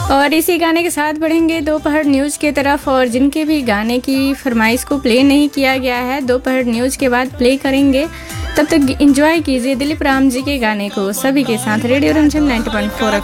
और इसी गाने के साथ बढ़ेंगे दोपहर न्यूज़ की तरफ। और जिनके भी गाने की फरमाइश को प्ले नहीं किया गया है, दोपहर न्यूज़ के बाद प्ले करेंगे। तब तक एंजॉय कीजिए दिलीप राम जी के गाने को सभी के साथ। रेडियो रंजन 90.4